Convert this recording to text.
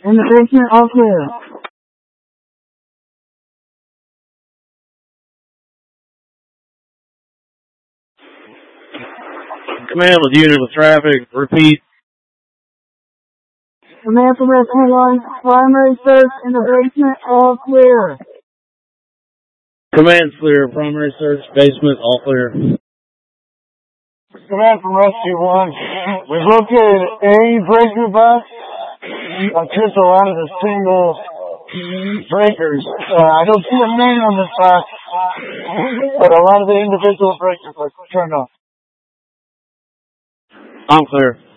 In the basement, all clear. Command with unit with traffic. Repeat. Command from Rescue 1, primary search in the basement, all clear. Command clear. Primary search. Basement, all clear. Command from Rescue 1, we've located a breaker box. Just a lot of the single breakers. I don't see a name on this box, but a lot of the individual breakers are turned off. I'm clear.